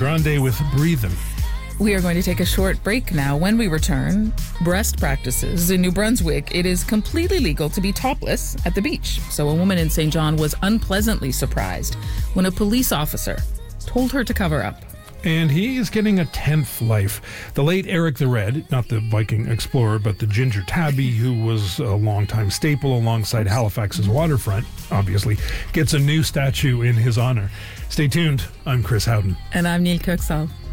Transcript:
Grande with Breathin'. We are going to take a short break now. When we return, breast practices. In New Brunswick, it is completely legal to be topless at the beach. So a woman in St. John was unpleasantly surprised when a police officer told her to cover up. And he is getting a 10th life. The late Eric the Red, not the Viking explorer, but the Ginger Tabby, who was a longtime staple alongside Halifax's waterfront, obviously, gets a new statue in his honor. Stay tuned. I'm Chris Howden. And I'm Neil Kirksall.